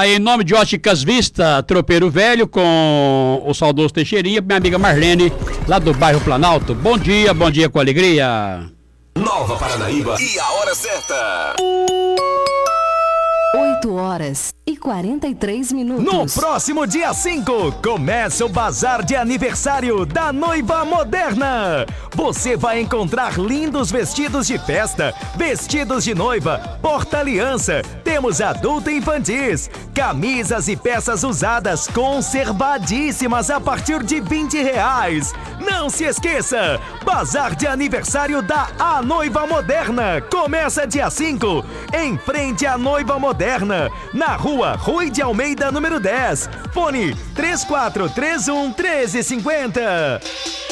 Aí, em nome de Óticas Vista, Tropeiro Velho, com o saudoso Teixeirinha, minha amiga Marlene, lá do bairro Planalto. Bom dia com alegria. Nova Paranaíba e a hora certa. 8h43. No próximo dia 5, começa o Bazar de Aniversário da Noiva Moderna. Você vai encontrar lindos vestidos de festa, vestidos de noiva, porta-aliança, temos adulto e infantis, camisas e peças usadas conservadíssimas a partir de R$20. Não se esqueça, Bazar de Aniversário da A Noiva Moderna. Começa dia 5, em frente à Noiva Moderna, na Rua Rui de Almeida, número 10. Fone 3431-1350.